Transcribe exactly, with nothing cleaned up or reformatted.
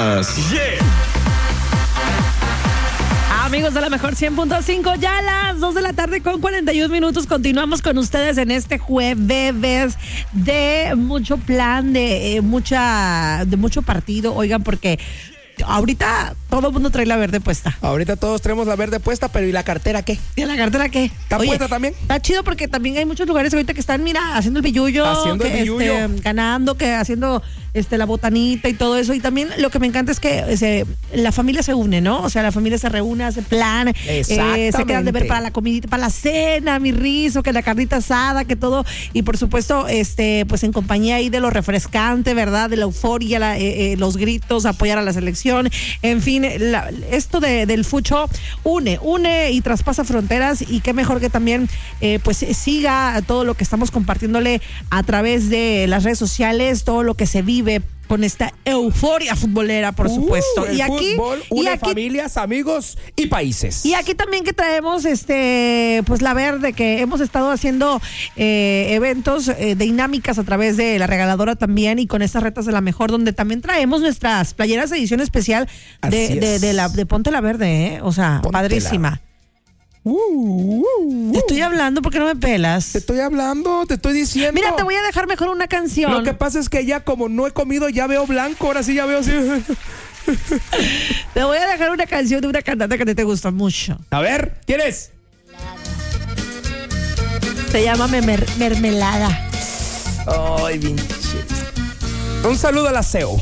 más. Yeah. Amigos de la mejor cien punto cinco, ya a las dos de la tarde con cuarenta y un minutos. Continuamos con ustedes en este jueves de mucho plan, de eh, mucha, de mucho partido. Oigan, porque ahorita todo el mundo trae la verde puesta. Ahorita todos tenemos la verde puesta, pero ¿y la cartera qué? ¿Y la cartera qué? ¿Está Oye, puesta también? Está chido porque también hay muchos lugares ahorita que están, mira, haciendo el billullo. Haciendo que, el billullo. Este, ganando, que haciendo este la botanita y todo eso. Y también lo que me encanta es que se, la familia se une, ¿no? O sea, la familia se reúne, hace plan. Eh, se quedan de ver para la comidita, para la cena, mi rizo, que la carnita asada, que todo. Y por supuesto, este, pues en compañía ahí de lo refrescante, ¿verdad? De la euforia, la, eh, eh, los gritos, apoyar a la selección. En fin, la, esto de, del fucho une, une y traspasa fronteras. Y qué mejor que también eh, pues siga todo lo que estamos compartiéndole a través de las redes sociales, todo lo que se vive con esta euforia futbolera, por uh, supuesto. El y aquí fútbol une y aquí, familias, amigos y países. Y aquí también que traemos este pues la verde, que hemos estado haciendo eh, eventos, eh, dinámicas a través de la regaladora también, y con estas retas de la mejor, donde también traemos nuestras playeras de edición especial de, de, de, la, de Ponte la Verde, ¿eh? O sea, Póntela. Padrísima. Uh, uh, uh. Te estoy hablando, ¿por qué no me pelas? Te estoy hablando, te estoy diciendo. Mira, te voy a dejar mejor una canción. Lo que pasa es que ya como no he comido, ya veo blanco, ahora sí ya veo así. Te voy a dejar una canción de una cantante que a ti te gusta mucho. A ver, ¿quién es? Se llama Mer- Mermelada. Ay, pinche. Un saludo al aseo.